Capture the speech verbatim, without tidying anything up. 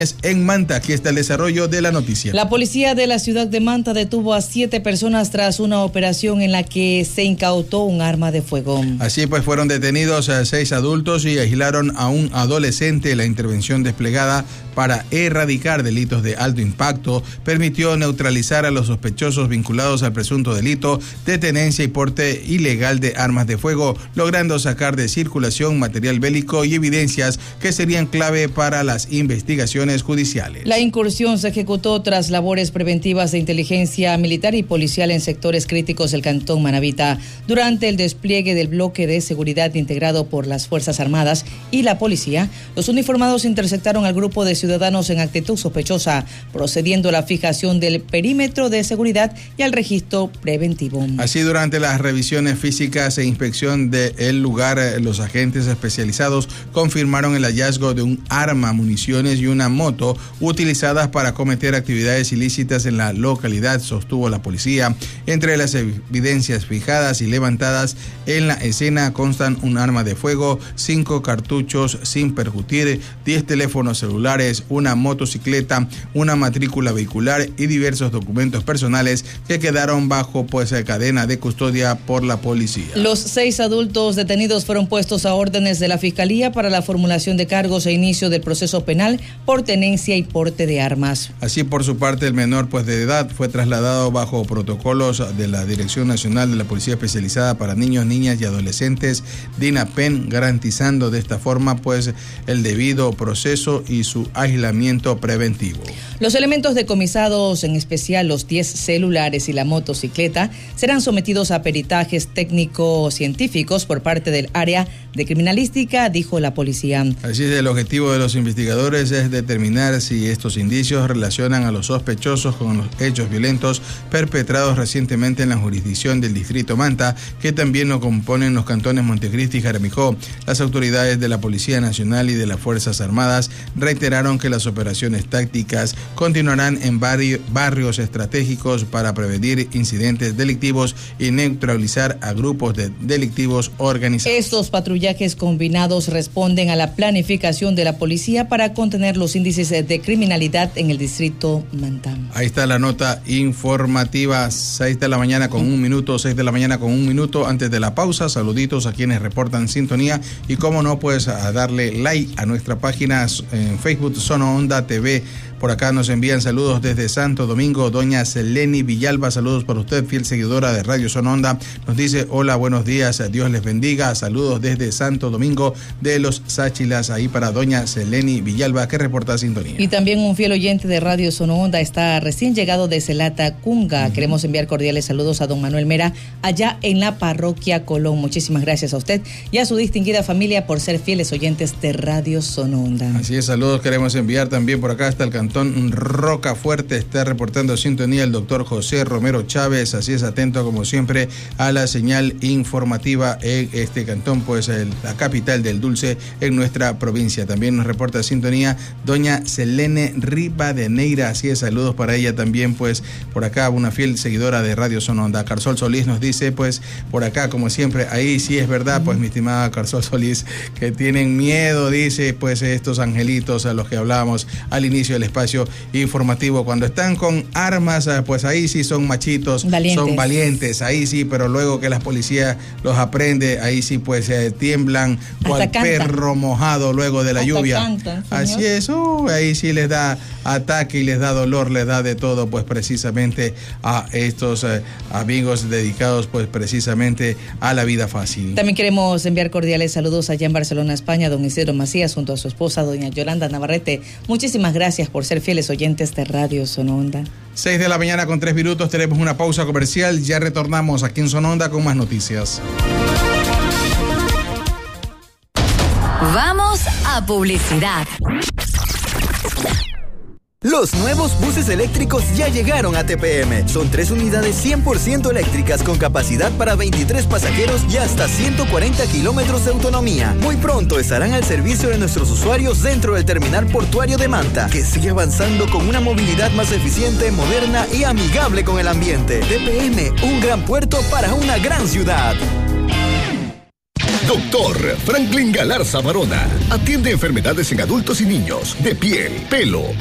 En Manta. Aquí está el desarrollo de la noticia. La policía de la ciudad de Manta detuvo a siete personas tras una operación en la que se incautó un arma de fuego. Así pues, fueron detenidos a seis adultos y aislaron a un adolescente. La intervención desplegada para erradicar delitos de alto impacto permitió neutralizar a los sospechosos vinculados al presunto delito de tenencia y porte ilegal de armas de fuego, logrando sacar de circulación material bélico y evidencias que serían clave para las investigaciones judiciales. La incursión se ejecutó tras labores preventivas de inteligencia militar y policial en sectores críticos del cantón Manabita. Durante el despliegue del bloque de seguridad integrado por las Fuerzas Armadas y la policía, los uniformados interceptaron al grupo de ciudadanos en actitud sospechosa, procediendo a la fijación del perímetro de seguridad y al registro preventivo. Así, durante las revisiones físicas e inspección del lugar, los agentes especializados confirmaron el hallazgo de un arma, municiones y una moto utilizadas para cometer actividades ilícitas en la localidad, sostuvo la policía. Entre las evidencias fijadas y levantadas en la escena constan un arma de fuego, cinco cartuchos sin percutir, diez teléfonos celulares, una motocicleta, una matrícula vehicular y diversos documentos personales que quedaron bajo pues cadena de custodia por la policía. Los seis adultos detenidos fueron puestos a órdenes de la Fiscalía para la formulación de cargos e inicio del proceso penal por tenencia y porte de armas. Así, por su parte, el menor pues de edad fue trasladado bajo protocolos de la Dirección Nacional de la Policía Especializada para Niños, Niñas y Adolescentes, DINAPEN, garantizando de esta forma pues el debido proceso y su aislamiento preventivo. Los elementos decomisados, en especial los diez celulares y la motocicleta, serán sometidos a peritajes técnico-científicos por parte del área de criminalística, dijo la policía. Así es, el objetivo de los investigadores es determinar si estos indicios relacionan a los sospechosos con los hechos violentos perpetrados recientemente en la jurisdicción del distrito Manta, que también lo componen los cantones Montecristi y Jaramijó. Las autoridades de la Policía Nacional y de las Fuerzas Armadas reiteraron que las operaciones tácticas continuarán en barri- barrios estratégicos para prevenir incidentes delictivos y neutralizar a grupos de delictivos organizados. Estos patrullajes combinados responden a la planificación de la policía para contener los índices de criminalidad en el distrito Manta. Ahí está la nota informativa, seis de la mañana con un minuto, seis de la mañana con un minuto. Antes de la pausa, saluditos a quienes reportan sintonía y cómo no, pues a darle like a nuestra página en Facebook, Zona Onda T V. Por acá nos envían saludos desde Santo Domingo, doña Seleni Villalba, saludos para usted, fiel seguidora de Radio Zona Onda. Nos dice, hola, buenos días, Dios les bendiga, saludos desde Santo Domingo de los Sáchilas, ahí para doña Seleni Villalba, que reporta sintonía. Y también un fiel oyente de Radio Zona Onda está recién llegado de Celata, Cunga. Uh-huh. Queremos enviar cordiales saludos a don Manuel Mera, allá en la parroquia Colón. Muchísimas gracias a usted y a su distinguida familia por ser fieles oyentes de Radio Zona Onda. Así es, saludos queremos enviar también por acá hasta el cantón Rocafuerte, está reportando sintonía el doctor José Romero Chávez, así es, atento como siempre a la señal informativa en este cantón, pues el, la capital del dulce en nuestra provincia. También nos reporta sintonía doña Selene Rivadeneira, así es, saludos para ella también, pues por acá una fiel seguidora de Radio Zona Onda. Carsol Solís nos dice, pues por acá como siempre, ahí sí es verdad, pues mi estimada Carsol Solís, que tienen miedo, dice, pues estos angelitos a los que hablábamos al inicio del espacio informativo, cuando están con armas, pues ahí sí son machitos, valientes. Son valientes, ahí sí, pero luego que la policía los aprende, ahí sí pues eh, tiemblan cual perro mojado luego de la Hasta lluvia. Cantan, así es, uh, ahí sí les da ataque y les da dolor, les da de todo, pues precisamente a estos eh, amigos dedicados pues precisamente a la vida fácil. También queremos enviar cordiales saludos allá en Barcelona, España, don Isidro Macías junto a su esposa doña Yolanda Navarrete. Muchísimas gracias por ser fieles oyentes de Radio Zona Onda. seis de la mañana con tres minutos, tenemos una pausa comercial, ya retornamos aquí en Zona Onda con más noticias. Vamos a publicidad. Los nuevos buses eléctricos ya llegaron a T P M. Son tres unidades cien por ciento eléctricas con capacidad para veintitrés pasajeros y hasta ciento cuarenta kilómetros de autonomía. Muy pronto estarán al servicio de nuestros usuarios dentro del terminal portuario de Manta, que sigue avanzando con una movilidad más eficiente, moderna y amigable con el ambiente. T P M, un gran puerto para una gran ciudad. Doctor Franklin Galarza Barona. Atiende enfermedades en adultos y niños, de piel, pelo,